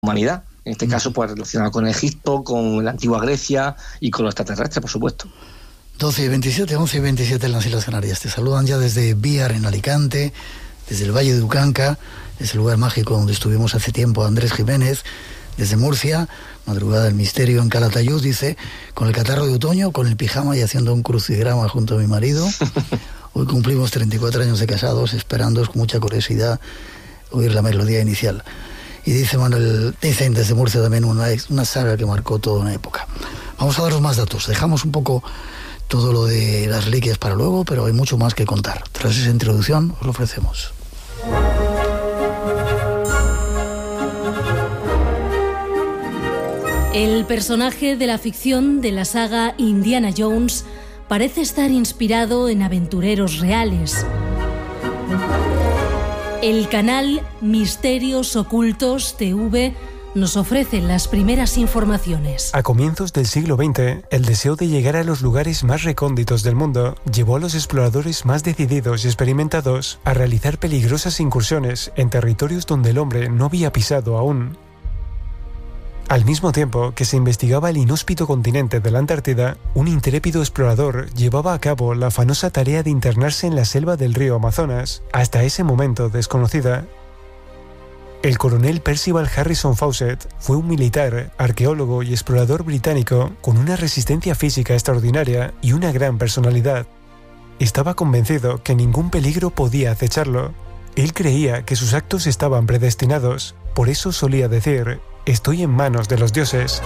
humanidad. En este caso, pues relacionado con Egipto, con la antigua Grecia y con los extraterrestres, por supuesto. 12:27, 11:27 en las Islas Canarias. Te saludan ya desde Víar, en Alicante, desde el Valle de Ucanca, ese lugar mágico donde estuvimos hace tiempo, Andrés Jiménez, desde Murcia, Madrugada del Misterio en Calatayud, dice, con el catarro de otoño, con el pijama y haciendo un crucigrama junto a mi marido. Hoy cumplimos 34 años de casados, esperándoos con mucha curiosidad oír la melodía inicial. Y dice Manuel, dicen desde Murcia también una saga que marcó toda una época. Vamos a daros más datos. Dejamos un poco todo lo de las reliquias para luego, pero hay mucho más que contar. Tras esa introducción os lo ofrecemos. El personaje de la ficción de la saga Indiana Jones parece estar inspirado en aventureros reales. El canal Misterios Ocultos TV nos ofrece las primeras informaciones. A comienzos del siglo XX, el deseo de llegar a los lugares más recónditos del mundo llevó a los exploradores más decididos y experimentados a realizar peligrosas incursiones en territorios donde el hombre no había pisado aún. Al mismo tiempo que se investigaba el inhóspito continente de la Antártida, un intrépido explorador llevaba a cabo la afanosa tarea de internarse en la selva del río Amazonas, hasta ese momento desconocida. El coronel Percival Harrison Fawcett fue un militar, arqueólogo y explorador británico con una resistencia física extraordinaria y una gran personalidad. Estaba convencido que ningún peligro podía acecharlo. Él creía que sus actos estaban predestinados, por eso solía decir: «Estoy en manos de los dioses».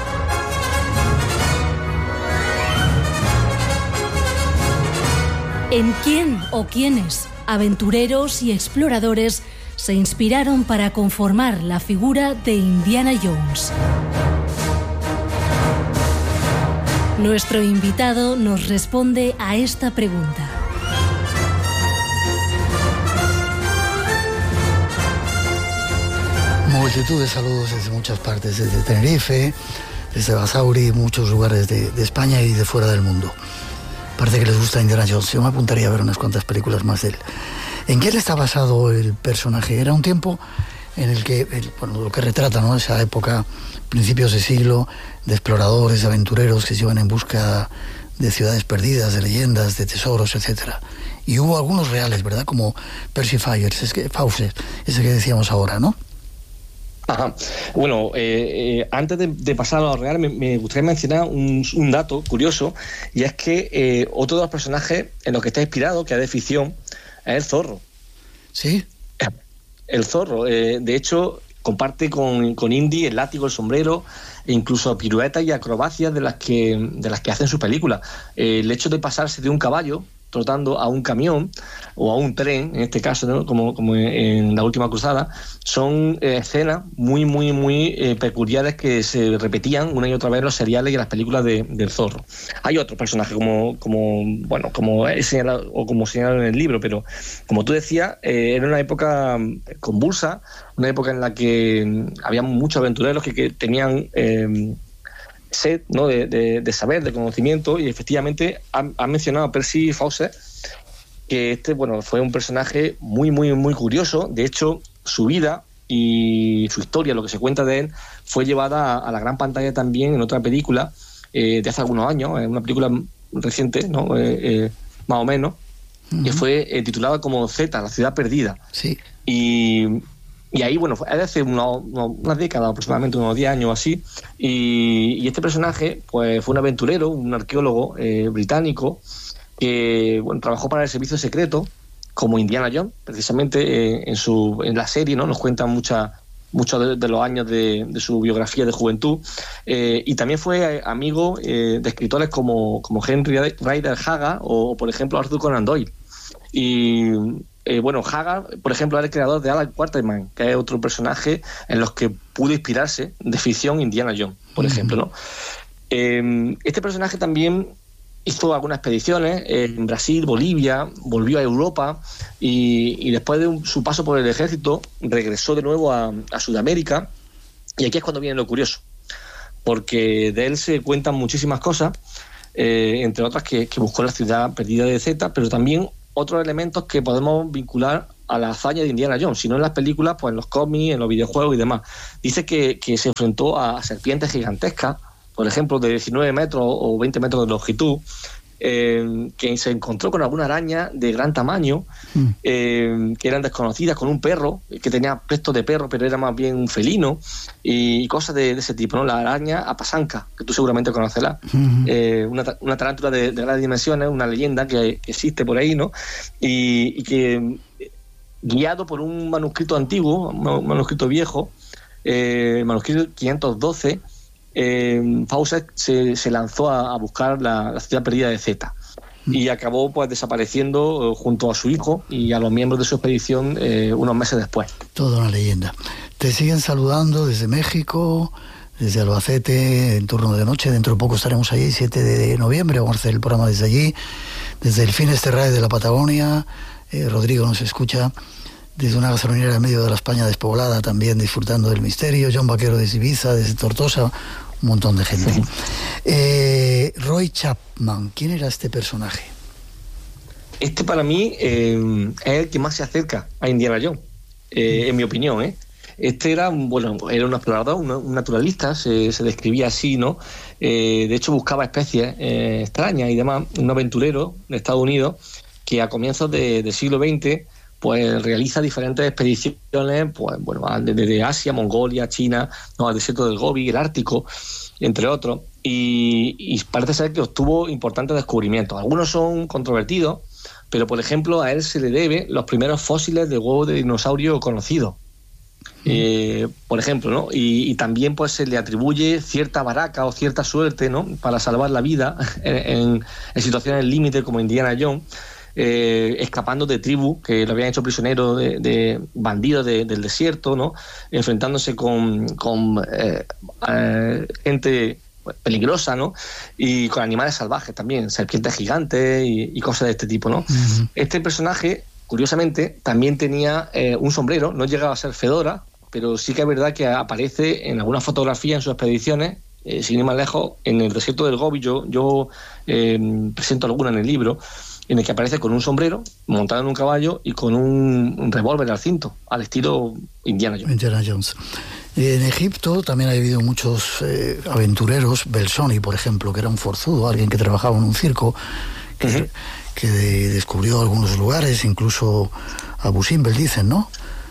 ¿En quién o quiénes, aventureros y exploradores, se inspiraron para conformar la figura de Indiana Jones? Nuestro invitado nos responde a esta pregunta. Multitud de saludos desde muchas partes, desde Tenerife, desde Basauri, muchos lugares de España y de fuera del mundo. Parece que les gusta Indiana Jones. Yo me apuntaría a ver unas cuantas películas más de él. ¿En qué le está basado el personaje? Era un tiempo en el que, lo que retrata, ¿no?, esa época, principios de siglo, de exploradores, de aventureros que se iban en busca de ciudades perdidas, de leyendas, de tesoros, etcétera. Y hubo algunos reales, ¿verdad? Como Percy Fawcett, ese que decíamos ahora, ¿no? Ajá. Bueno, antes de pasar a lo real, me gustaría mencionar un dato curioso, y es que otro de los personajes en los que está inspirado, que es de ficción, es el zorro. ¿Sí? El zorro. De hecho, comparte con Indy el látigo, el sombrero, e incluso piruetas y acrobacias de las que hacen sus películas. El hecho de pasarse de un caballo trotando a un camión o a un tren, en este caso, ¿no?, como en La Última Cruzada, son escenas muy peculiares que se repetían una y otra vez en los seriales y en las películas del zorro. Hay otros personajes como he señalado, o como señalado en el libro, pero como tú decías, era una época convulsa, una época en la que había muchos aventureros que tenían sed, ¿no?, de saber, de conocimiento, y efectivamente han mencionado a Percy Fawcett, que fue un personaje muy curioso. De hecho, su vida y su historia, lo que se cuenta de él, fue llevada a la gran pantalla también en otra película de hace algunos años, una película reciente, ¿no?, más o menos, que fue titulada como Z, la ciudad perdida. Sí. Y ahí, es de hace una década, aproximadamente unos 10 años así, y este personaje pues fue un aventurero, un arqueólogo británico, que trabajó para el servicio secreto como Indiana Jones, precisamente en la serie, ¿no?, nos cuentan muchos de los años de su biografía de juventud, y también fue amigo de escritores como Henry Rider Haggard o, por ejemplo, Arthur Conan Doyle. Y Haggard, por ejemplo, era el creador de Alan Quatermain, que es otro personaje en los que pudo inspirarse de ficción Indiana Jones, por ejemplo, ¿no? Este personaje también hizo algunas expediciones en Brasil, Bolivia, volvió a Europa y después de su paso por el ejército regresó de nuevo a Sudamérica, y aquí es cuando viene lo curioso, porque de él se cuentan muchísimas cosas, entre otras que buscó la ciudad perdida de Z, pero también otros elementos que podemos vincular a la hazaña de Indiana Jones, sino en las películas, pues en los cómics, en los videojuegos y demás. Dice que se enfrentó a serpientes gigantescas, por ejemplo, de 19 metros o 20 metros de longitud, que se encontró con alguna araña de gran tamaño, que eran desconocidas, con un perro, que tenía aspecto de perro, pero era más bien un felino, y cosas de ese tipo, ¿no? La araña apasanca, que tú seguramente conocerás, una tarántula de grandes dimensiones, una leyenda que existe por ahí, ¿no? Y que, guiado por un manuscrito antiguo, un manuscrito viejo, manuscrito 512, Fawcett se lanzó a buscar la ciudad perdida de Zeta y acabó pues desapareciendo junto a su hijo y a los miembros de su expedición unos meses después. Toda una leyenda. Te siguen saludando desde México, desde Albacete, en turno de noche. Dentro de poco estaremos allí, 7 de noviembre, vamos a hacer el programa desde allí, desde el Fines Terrae de la Patagonia. Rodrigo nos escucha desde una gasolinera en medio de la España despoblada, también disfrutando del misterio. John Vaquero desde Ibiza, desde Tortosa, un montón de gente. Roy Chapman, ¿quién era este personaje? Este para mí es el que más se acerca a Indiana Jones, en mi opinión. Este era un explorador, un naturalista, se describía así, ¿no? De hecho buscaba especies extrañas y demás, un aventurero de Estados Unidos que a comienzos del siglo XX pues realiza diferentes expediciones, pues bueno, desde Asia, Mongolia, China, al desierto del Gobi, el Ártico, entre otros, y parece ser que obtuvo importantes descubrimientos. Algunos son controvertidos, pero por ejemplo a él se le debe los primeros fósiles de huevo de dinosaurio conocidos, por ejemplo, ¿no? Y también pues se le atribuye cierta baraca o cierta suerte, ¿no?, para salvar la vida en situaciones límite como Indiana Jones, escapando de tribus que lo habían hecho prisionero de bandidos del desierto, ¿no?, enfrentándose con gente peligrosa, ¿no?, y con animales salvajes también, serpientes gigantes y cosas de este tipo, ¿no? Este personaje, curiosamente, también tenía un sombrero, no llegaba a ser fedora, pero sí que es verdad que aparece en algunas fotografías en sus expediciones, sin ir más lejos, en el desierto del Gobi. Yo presento alguna en el libro, en el que aparece con un sombrero, montado en un caballo y con un revólver al cinto, al estilo Indiana Jones. Indiana Jones. En Egipto también ha habido muchos aventureros. Belzoni, por ejemplo, que era un forzudo, alguien que trabajaba en un circo, que descubrió algunos lugares, incluso Abu Simbel, dicen, ¿no?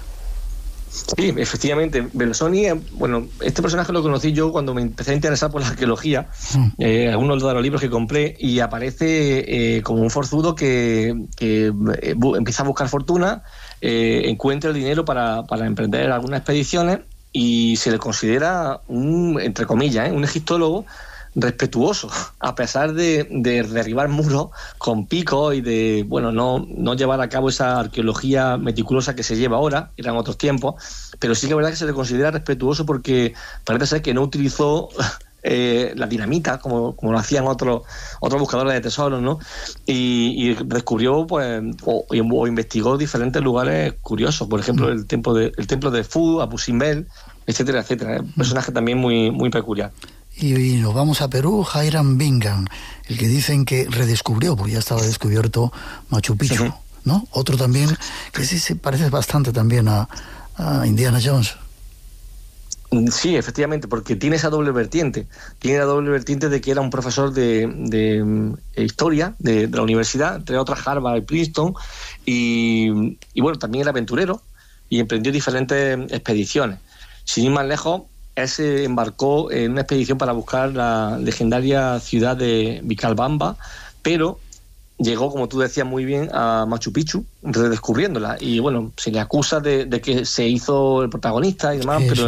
Sí, efectivamente. Belzoni, bueno, este personaje lo conocí yo cuando me empecé a interesar por la arqueología, algunos de los libros que compré, y aparece como un forzudo que empieza a buscar fortuna, encuentra el dinero para emprender algunas expediciones, y se le considera entre comillas, un egiptólogo respetuoso, a pesar de derribar muros con picos y de, bueno, no llevar a cabo esa arqueología meticulosa que se lleva ahora, eran otros tiempos, pero sí que es verdad que se le considera respetuoso porque parece ser que no utilizó la dinamita como lo hacían otros buscadores de tesoros, ¿no? Y descubrió, pues, o investigó diferentes lugares curiosos, por ejemplo, el templo de Fu, Abu Simbel, etcétera, etcétera. Un personaje también muy, muy peculiar. Y nos vamos a Perú, Hiram Bingham, el que dicen que redescubrió, porque ya estaba descubierto, Machu Picchu, ¿no? Otro también que sí se parece bastante también a Indiana Jones. Sí, efectivamente, porque tiene esa doble vertiente. Tiene la doble vertiente de que era un profesor de historia de la universidad, entre otras Harvard y Princeton, y bueno, también era aventurero y emprendió diferentes expediciones. Sin ir más lejos, él se embarcó en una expedición para buscar la legendaria ciudad de Vilcabamba, pero llegó, como tú decías muy bien, a Machu Picchu, redescubriéndola. Y bueno, se le acusa de que se hizo el protagonista y demás, pero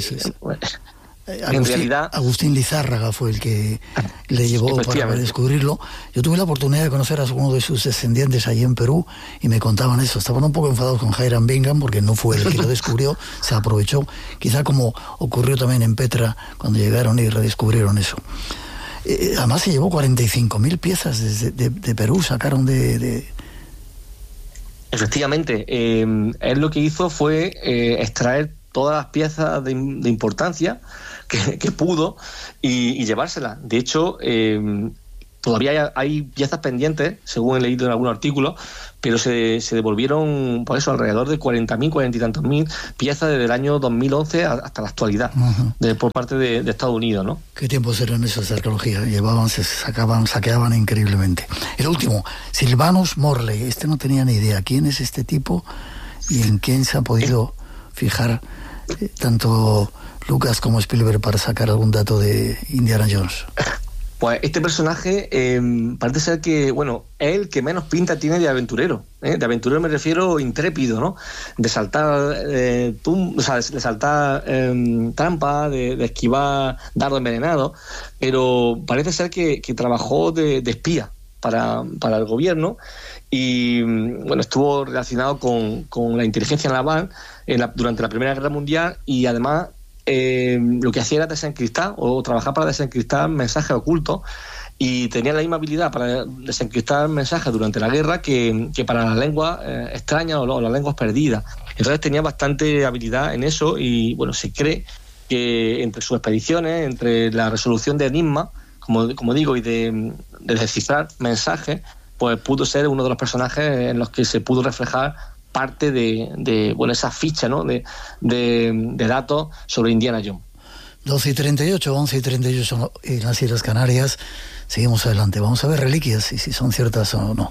en realidad... Agustín Lizárraga fue el que le llevó para redescubrirlo. Yo tuve la oportunidad de conocer a uno de sus descendientes allí en Perú y me contaban eso. Estaban un poco enfadados con Hiram Bingham porque no fue el que lo descubrió, se aprovechó, quizá como ocurrió también en Petra cuando llegaron y redescubrieron eso. Además se llevó 45.000 piezas de Perú, sacaron de... Efectivamente, él lo que hizo fue extraer todas las piezas de importancia que pudo y llevárselas. De hecho, todavía hay piezas pendientes, según he leído en algún artículo, pero se devolvieron, por eso, alrededor de 40.000, 40 y tantos mil piezas desde el año 2011 hasta la actualidad, por parte de Estados Unidos, ¿no? ¿Qué tiempos eran esos de arqueología? Saqueaban increíblemente. El último, Sylvanus Morley. No tenía ni idea. ¿Quién es este tipo y en quién se ha podido fijar tanto Lucas como Spielberg para sacar algún dato de Indiana Jones? Pues este personaje parece ser que, es el que menos pinta tiene de aventurero. De aventurero me refiero intrépido, ¿no? De saltar trampas, de esquivar dardos envenenados, pero parece ser que trabajó de espía para el gobierno y estuvo relacionado con la inteligencia naval durante la Primera Guerra Mundial, y además lo que hacía era desencriptar o trabajar para desencriptar mensajes ocultos, y tenía la misma habilidad para desencriptar mensajes durante la guerra que para las lenguas extrañas o las lenguas perdidas. Entonces tenía bastante habilidad en eso, y se cree que entre sus expediciones, entre la resolución de enigmas, como digo, y de descifrar mensajes, pues pudo ser uno de los personajes en los que se pudo reflejar parte de esa ficha, ¿no? de datos sobre Indiana Jones. 12:38, 11:38 en las Islas Canarias. Seguimos adelante. Vamos a ver reliquias y si son ciertas o no.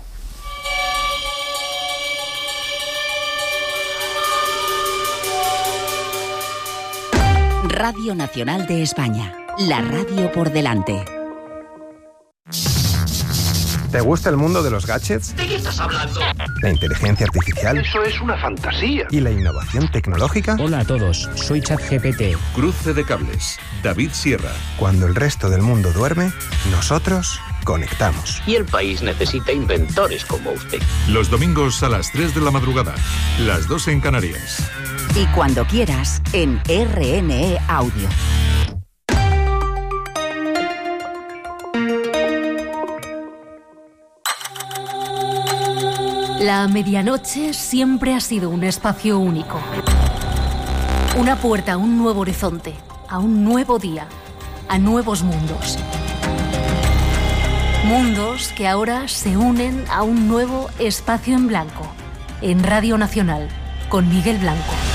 Radio Nacional de España. La radio por delante. ¿Te gusta el mundo de los gadgets? ¿De qué estás hablando? ¿La inteligencia artificial? Eso es una fantasía. ¿Y la innovación tecnológica? Hola a todos, soy ChatGPT. Cruce de cables, David Sierra. Cuando el resto del mundo duerme, nosotros conectamos. Y el país necesita inventores como usted. Los domingos a las 3 de la madrugada, las 2 en Canarias. Y cuando quieras, en RNE Audio. La medianoche siempre ha sido un espacio único. Una puerta a un nuevo horizonte, a un nuevo día, a nuevos mundos. Mundos que ahora se unen a un nuevo espacio en blanco, en Radio Nacional, con Miguel Blanco.